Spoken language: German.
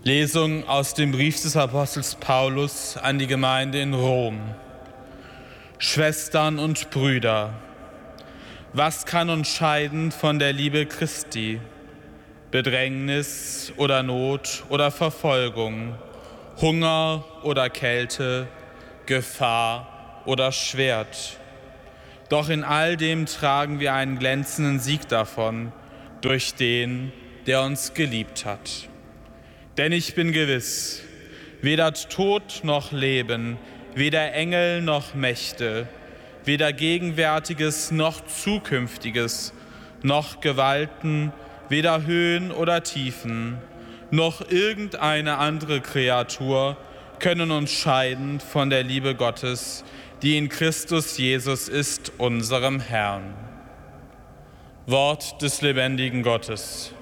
Lesung aus dem Brief des Apostels Paulus an die Gemeinde in Rom. Schwestern und Brüder, was kann uns scheiden von der Liebe Christi? Bedrängnis oder Not oder Verfolgung, Hunger oder Kälte, Gefahr oder Schwert. Doch in all dem tragen wir einen glänzenden Sieg davon, durch den, der uns geliebt hat. Denn ich bin gewiss, weder Tod noch Leben, weder Engel noch Mächte, weder Gegenwärtiges noch Zukünftiges, noch Gewalten, weder Höhen oder Tiefen, noch irgendeine andere Kreatur können uns scheiden von der Liebe Gottes, die in Christus Jesus ist, unserem Herrn. Wort des lebendigen Gottes.